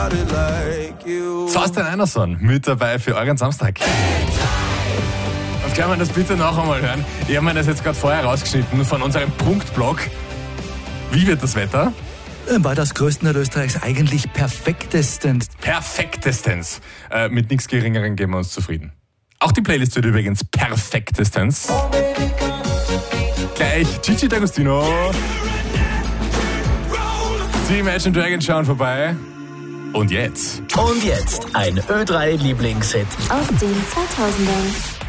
Thorsten Einerson mit dabei für euren Samstag. Und kann man das bitte noch einmal hören? Ich habe mir das jetzt gerade vorher rausgeschnitten von unserem Punktblog. Wie wird das Wetter? War das größten Österreichs eigentlich perfektestens. Perfektestens. Mit nichts Geringerem geben wir uns zufrieden. Auch die Playlist wird übrigens perfektestens. Gleich Gigi D'Agostino. Die Imagine Dragons schauen vorbei. Und jetzt ein Ö3-Lieblingshit aus den 2000ern.